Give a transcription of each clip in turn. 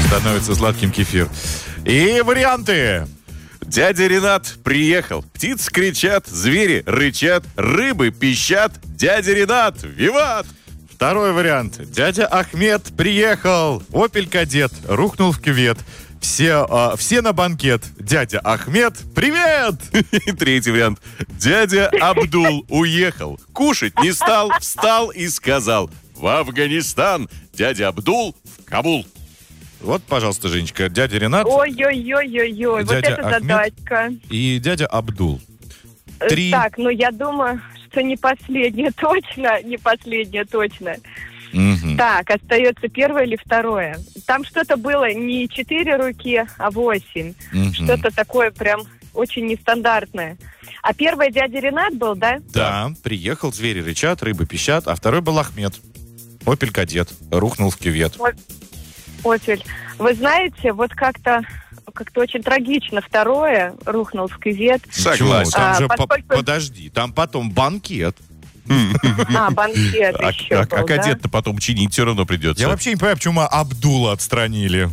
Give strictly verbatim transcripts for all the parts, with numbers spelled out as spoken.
становится сладким кефир. И варианты. Дядя Ренат приехал. Птицы кричат, звери рычат, рыбы пищат. Дядя Ренат, виват! Второй вариант. Дядя Ахмед приехал. Опель Кадет рухнул в кювет. Все, э, все на банкет. Дядя Ахмед, привет! И третий вариант. Дядя Абдул уехал. Кушать не стал, встал и сказал: в Афганистан. Дядя Абдул в Кабул. Вот, пожалуйста, Женечка, дядя Ренат. Ой-ой-ой-ой-ой, вот Дядя это Ахмед задачка. И дядя Абдул. Э, Три. Так, ну я думаю, что не последнее точно, не последнее точно. Мгм. Так, остается первое или второе. Там что-то было не четыре руки, а восемь. Мгм. Что-то такое прям очень нестандартное. А первое дядя Ренат был, да? Да, приехал, звери рычат, рыбы пищат, а второй был Ахмед. Опель Кадет рухнул в кювет. Опель. Вы знаете, вот как-то как-то очень трагично. Второе рухнул в кювет. Согласен. Там А, же, по- поскольку- подожди, там потом банкет. А, банкет А, еще а- был, а да? кадет-то потом чинить все равно придется. Я вообще не понимаю, почему Абдула отстранили.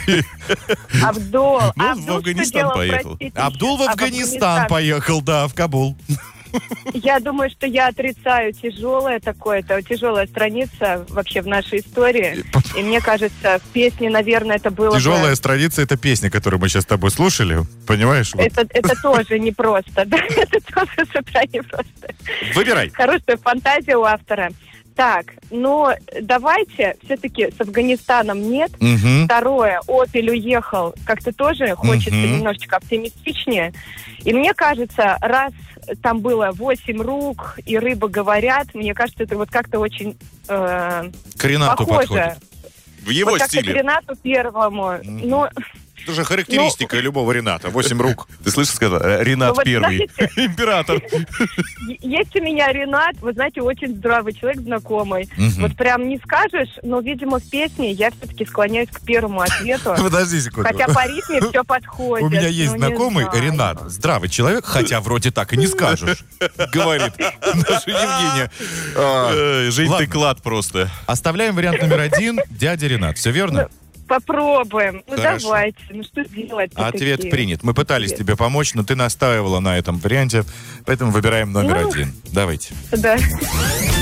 Абдул. Ну, в Абдул что Афганистан делал, поехал. простите? Абдул в А, Афганистан поехал, да, в Кабул. Я думаю, что я отрицаю тяжелое такое, это тяжелая страница вообще в нашей истории. И мне кажется, в песне, наверное, это было бы- Тяжелая страница — это песня, которую мы сейчас с тобой слушали. Понимаешь? Вот. Это, это тоже непросто, да? Это тоже с утра непросто. Выбирай. Хорошая фантазия у автора. Так, ну, давайте все-таки с Афганистаном нет. Мгм. Второе, Опель уехал. Как-то тоже хочется Мгм. немножечко оптимистичнее. И мне кажется, раз там было восемь рук и рыбы говорят, мне кажется, это вот как-то очень э, К Ренату похоже. подходит. В его вот как-то к стиле. Ренату Первому. Мгм. Ну, Это же характеристика любого Рената. Восемь рук. Ты слышишь, сказал? Э, Ренат Ну, вот Первый. знаете- Император. е- есть у меня Ренат, вы знаете, очень здравый человек, знакомый. Мгм. Вот прям не скажешь, но, видимо, в песне я все-таки склоняюсь к первому ответу. Подожди секунду. Хотя по ритме все подходит. У меня есть ну, не знакомый знаю. Ренат, здравый человек, хотя вроде так и не скажешь, говорит наша Евгения. А, Э, Жень, ты ладно. клад просто. Оставляем вариант номер один, дядя Ренат. Все верно? Попробуем. Ну, Хорошо. давайте. Ну, что делать? Ответ принят. Мы пытались тебе помочь, но ты настаивала на этом варианте, поэтому выбираем номер Ну. один. Давайте. Да.